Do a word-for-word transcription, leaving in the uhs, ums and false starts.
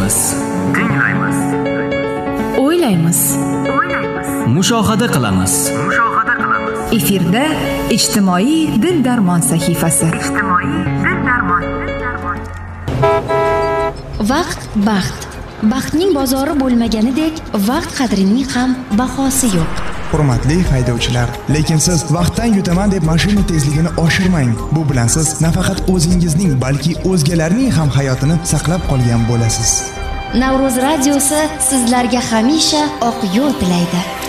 tinglaymiz, tinglaymiz, o'ylaymiz, o'ylaymiz, mushohada qilamiz. mushohada qilamiz. Efirda ijtimoiy dil darmon sahifasi. Ijtimoiy dil darmon, dil darmon. Vaqt baxt. Baxtning bozori bo'lmaganidek, vaqt qadrining ham bahosi yo'q. Hurmatli haydovchilar, lekin siz vaqtdan yutaman deb mashina tezligini oshirmang. Bu bilan siz nafaqat o'zingizning, balki o'zgalarning ham hayotini saqlab qolgan bo'lasiz. Navro'z radiosi sizlarga hamisha oq yo'l tilaydi.